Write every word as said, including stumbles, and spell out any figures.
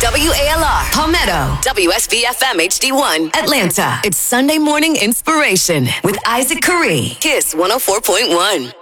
W A L R, Palmetto, W S B F M H D one, Atlanta. It's Sunday Morning Inspiration with Isaac Curry. Kiss one oh four point one.